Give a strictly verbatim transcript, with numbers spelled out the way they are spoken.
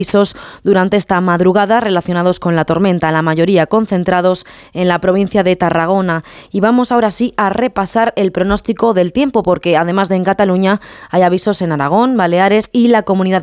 avisos durante esta madrugada relacionados con la tormenta, la mayoría concentrados en la provincia de Tarragona. Y vamos ahora sí a repasar el pronóstico del tiempo, porque además de en Cataluña hay avisos en Aragón, Baleares y la Comunidad